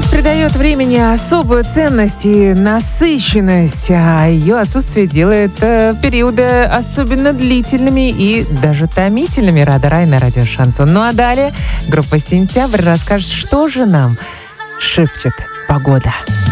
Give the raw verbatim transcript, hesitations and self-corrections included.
придает времени особую ценность и насыщенность, а ее отсутствие делает э, периоды особенно длительными и даже томительными. Рада Рай на радио Шансон. Ну а далее группа «Сентябрь» расскажет, что же нам шепчет погода.